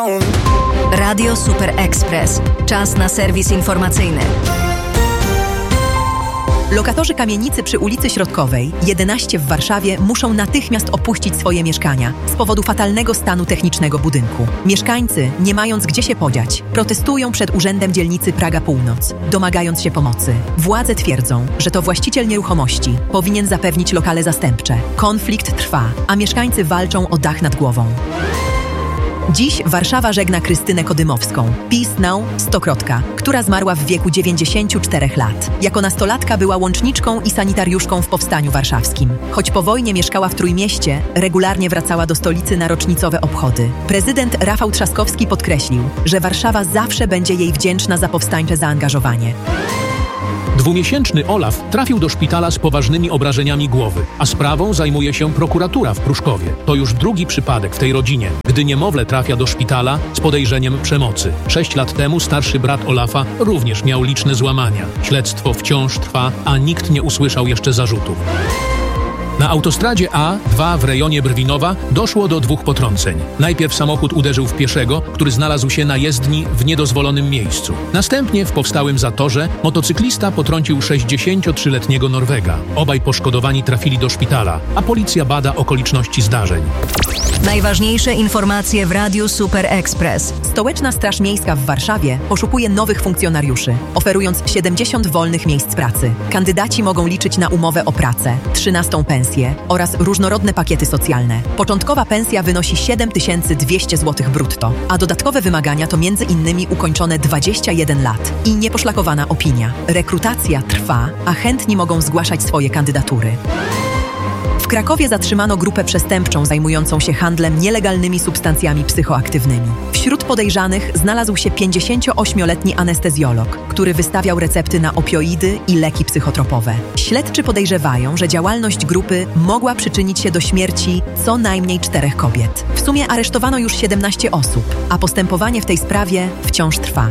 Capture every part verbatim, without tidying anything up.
Radio Super Express. Czas na serwis informacyjny. Lokatorzy kamienicy przy ulicy Środkowej, jedenaście w Warszawie, muszą natychmiast opuścić swoje mieszkania z powodu fatalnego stanu technicznego budynku. Mieszkańcy, nie mając gdzie się podziać, protestują przed Urzędem Dzielnicy Praga Północ, domagając się pomocy. Władze twierdzą, że to właściciel nieruchomości powinien zapewnić lokale zastępcze. Konflikt trwa, a mieszkańcy walczą o dach nad głową. Dziś Warszawa żegna Krystynę Kodymowską, Peace Now Stokrotka, która zmarła w wieku dziewięćdziesięciu czterech lat. Jako nastolatka była łączniczką i sanitariuszką w Powstaniu Warszawskim. Choć po wojnie mieszkała w Trójmieście, regularnie wracała do stolicy na rocznicowe obchody. Prezydent Rafał Trzaskowski podkreślił, że Warszawa zawsze będzie jej wdzięczna za powstańcze zaangażowanie. Dwumiesięczny Olaf trafił do szpitala z poważnymi obrażeniami głowy, a sprawą zajmuje się prokuratura w Pruszkowie. To już drugi przypadek w tej rodzinie, gdy niemowlę trafia do szpitala z podejrzeniem przemocy. Sześć lat temu starszy brat Olafa również miał liczne złamania. Śledztwo wciąż trwa, a nikt nie usłyszał jeszcze zarzutów. Na autostradzie A dwa w rejonie Brwinowa doszło do dwóch potrąceń. Najpierw samochód uderzył w pieszego, który znalazł się na jezdni w niedozwolonym miejscu. Następnie w powstałym zatorze motocyklista potrącił sześćdziesięciotrzyletniego Norwega. Obaj poszkodowani trafili do szpitala, a policja bada okoliczności zdarzeń. Najważniejsze informacje w Radiu Super Express. Stołeczna Straż Miejska w Warszawie poszukuje nowych funkcjonariuszy, oferując siedemdziesiąt wolnych miejsc pracy. Kandydaci mogą liczyć na umowę o pracę, trzynastą pensję oraz różnorodne pakiety socjalne. Początkowa pensja wynosi siedem tysięcy dwieście złotych brutto, a dodatkowe wymagania to między innymi ukończone dwadzieścia jeden lat i nieposzlakowana opinia. Rekrutacja trwa, a chętni mogą zgłaszać swoje kandydatury. W Krakowie zatrzymano grupę przestępczą zajmującą się handlem nielegalnymi substancjami psychoaktywnymi. Wśród podejrzanych znalazł się pięćdziesięcioośmioletni anestezjolog, który wystawiał recepty na opioidy i leki psychotropowe. Śledczy podejrzewają, że działalność grupy mogła przyczynić się do śmierci co najmniej czterech kobiet. W sumie aresztowano już siedemnaście osób, a postępowanie w tej sprawie wciąż trwa.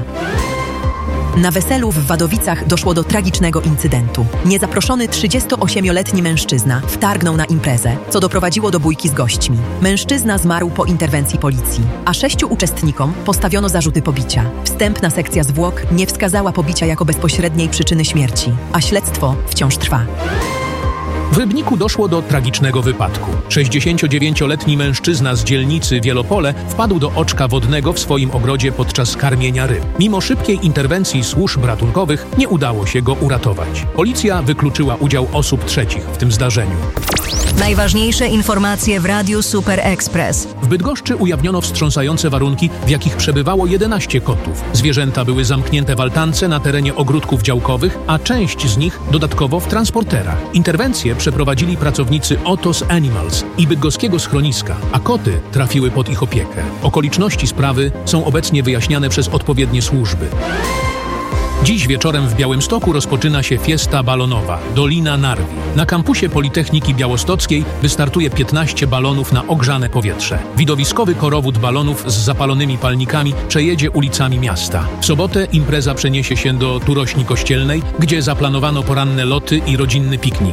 Na weselu w Wadowicach doszło do tragicznego incydentu. Niezaproszony trzydziestoośmioletni mężczyzna wtargnął na imprezę, co doprowadziło do bójki z gośćmi. Mężczyzna zmarł po interwencji policji, a sześciu uczestnikom postawiono zarzuty pobicia. Wstępna sekcja zwłok nie wskazała pobicia jako bezpośredniej przyczyny śmierci, a śledztwo wciąż trwa. W Rybniku doszło do tragicznego wypadku. sześćdziesięciodziewięcioletni mężczyzna z dzielnicy Wielopole wpadł do oczka wodnego w swoim ogrodzie podczas karmienia ryb. Mimo szybkiej interwencji służb ratunkowych nie udało się go uratować. Policja wykluczyła udział osób trzecich w tym zdarzeniu. Najważniejsze informacje w Radiu Super Express. W Bydgoszczy ujawniono wstrząsające warunki, w jakich przebywało jedenaście kotów. Zwierzęta były zamknięte w altance na terenie ogródków działkowych, a część z nich dodatkowo w transporterach. Interwencję przeprowadzili pracownicy Otos Animals i bydgoskiego schroniska, a koty trafiły pod ich opiekę. Okoliczności sprawy są obecnie wyjaśniane przez odpowiednie służby. Dziś wieczorem w Białymstoku rozpoczyna się fiesta balonowa Dolina Narwi. Na kampusie Politechniki Białostockiej wystartuje piętnaście balonów na ogrzane powietrze. Widowiskowy korowód balonów z zapalonymi palnikami przejedzie ulicami miasta. W sobotę impreza przeniesie się do Turośni Kościelnej, gdzie zaplanowano poranne loty i rodzinny piknik.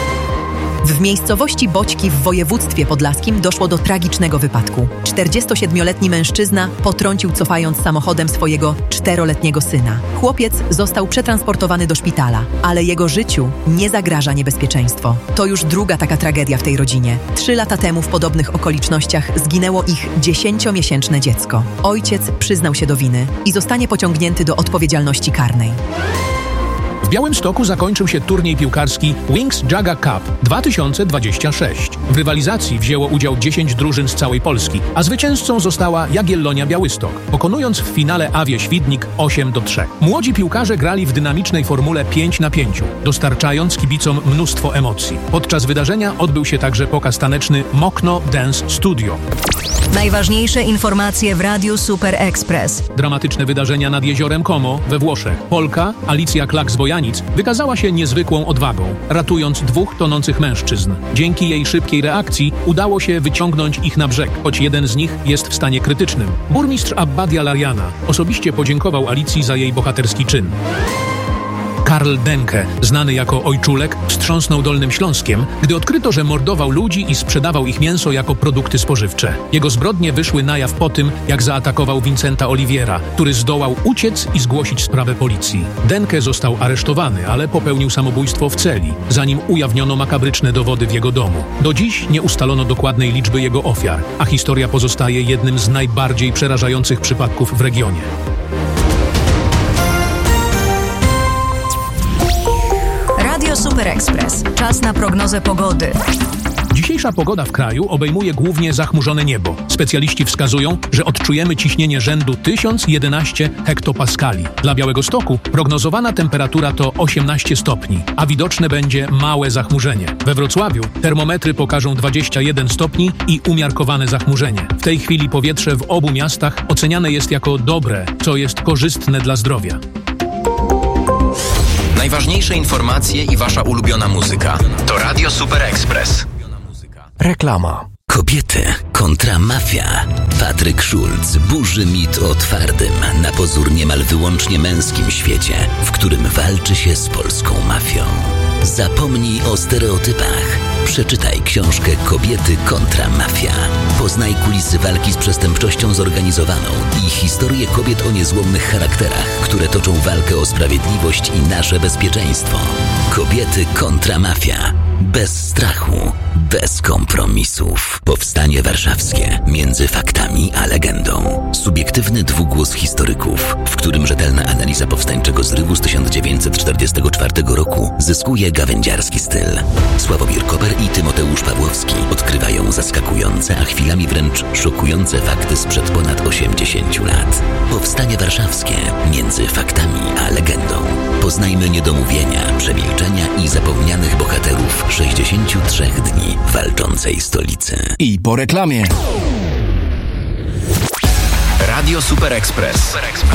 W miejscowości Boćki w województwie podlaskim doszło do tragicznego wypadku. czterdziestosiedmioletni mężczyzna potrącił cofając samochodem swojego czteroletniego syna. Chłopiec został przetransportowany do szpitala, ale jego życiu nie zagraża niebezpieczeństwo. To już druga taka tragedia w tej rodzinie. Trzy lata temu w podobnych okolicznościach zginęło ich dziesięciomiesięczne dziecko. Ojciec przyznał się do winy i zostanie pociągnięty do odpowiedzialności karnej. W Białymstoku zakończył się turniej piłkarski Wings Jaga Cup dwa tysiące dwadzieścia sześć. W rywalizacji wzięło udział dziesięć drużyn z całej Polski, a zwycięzcą została Jagiellonia Białystok, pokonując w finale Awię Świdnik osiem do trzech. Młodzi piłkarze grali w dynamicznej formule pięć na pięć, dostarczając kibicom mnóstwo emocji. Podczas wydarzenia odbył się także pokaz taneczny Mokno Dance Studio. Najważniejsze informacje w Radiu Super Express. Dramatyczne wydarzenia nad jeziorem Como we Włoszech. Polka Alicja Klak z Wojanic wykazała się niezwykłą odwagą, ratując dwóch tonących mężczyzn. Dzięki jej szybkiej reakcji udało się wyciągnąć ich na brzeg, choć jeden z nich jest w stanie krytycznym. Burmistrz Abbadia Lariana osobiście podziękował Alicji za jej bohaterski czyn. Karl Denke, znany jako Ojczulek, wstrząsnął Dolnym Śląskiem, gdy odkryto, że mordował ludzi i sprzedawał ich mięso jako produkty spożywcze. Jego zbrodnie wyszły na jaw po tym, jak zaatakował Vincenta Oliviera, który zdołał uciec i zgłosić sprawę policji. Denke został aresztowany, ale popełnił samobójstwo w celi, zanim ujawniono makabryczne dowody w jego domu. Do dziś nie ustalono dokładnej liczby jego ofiar, a historia pozostaje jednym z najbardziej przerażających przypadków w regionie. Radio Super Express. Czas na prognozę pogody. Dzisiejsza pogoda w kraju obejmuje głównie zachmurzone niebo. Specjaliści wskazują, że odczujemy ciśnienie rzędu tysiąc jedenaście hektopaskali. Dla Białegostoku prognozowana temperatura to osiemnaście stopni, a widoczne będzie małe zachmurzenie. We Wrocławiu termometry pokażą dwadzieścia jeden stopni i umiarkowane zachmurzenie. W tej chwili powietrze w obu miastach oceniane jest jako dobre, co jest korzystne dla zdrowia. Najważniejsze informacje i wasza ulubiona muzyka to Radio Super Express. Reklama. Kobiety kontra mafia. Patryk Schulz burzy mit o twardym, na pozór niemal wyłącznie męskim świecie, w którym walczy się z polską mafią. Zapomnij o stereotypach. Przeczytaj książkę Kobiety kontra mafia. Poznaj kulisy walki z przestępczością zorganizowaną i historię kobiet o niezłomnych charakterach, które toczą walkę o sprawiedliwość i nasze bezpieczeństwo. Kobiety kontra mafia. Bez strachu, bez kompromisów. Powstanie warszawskie. Między faktami a legendą. Subiektywny dwugłos historyków, w którym rzetelna analiza powstańczego zrywu z tysiąc dziewięćset czterdziestego czwartego roku zyskuje gawędziarski styl. Sławomir Koper i Tymoteusz Pawłowski odkrywają zaskakujące, a chwilami wręcz szokujące fakty sprzed ponad osiemdziesięciu lat. Powstanie warszawskie. Między faktami a legendą. Poznajmy niedomówienia, przemilczenia i zapomnianych bohaterów sześćdziesięciu trzech dni walczącej stolicy. I po reklamie. Radio Super Express.